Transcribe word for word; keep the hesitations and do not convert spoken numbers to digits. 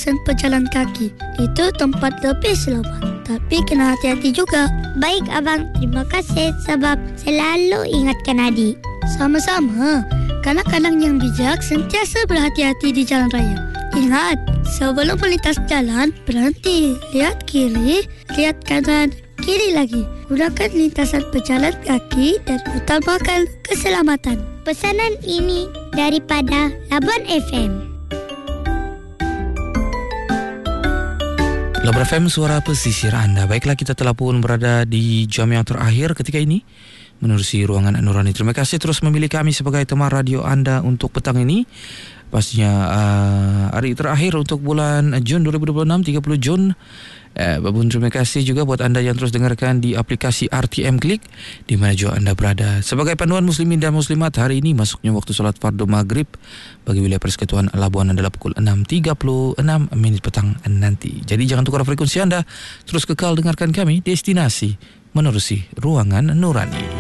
lintasan pejalan kaki. Itu tempat lebih selamat. Tapi kena hati-hati juga. Baik abang, terima kasih sebab selalu ingatkan adik. Sama-sama. Kanak-kanak yang bijak sentiasa berhati-hati di jalan raya. Ingat, sebelum melintas jalan, berhenti. Lihat kiri, lihat kanan, kiri lagi. Gunakan lintasan pejalan kaki dan utamakan keselamatan. Pesanan ini daripada Labuan F M. Labuan F M, suara pesisir anda. Baiklah, kita telah pun berada di jam yang terakhir ketika ini menerusi Ruangan Nurani. Terima kasih terus memilih kami sebagai teman radio anda untuk petang ini. Pastinya uh, hari terakhir untuk bulan Jun dua ribu dua puluh enam, tiga puluh Jun. Eh, Babun, terima kasih juga buat anda yang terus dengarkan di aplikasi R T M Klik di mana juga anda berada. Sebagai panduan muslimin dan muslimat, hari ini masuknya waktu solat fardu maghrib bagi wilayah Persekutuan Labuan adalah pukul enam tiga puluh enam minit petang nanti. Jadi jangan tukar frekuensi anda, terus kekal dengarkan kami, destinasi menerusi Ruangan Nurani.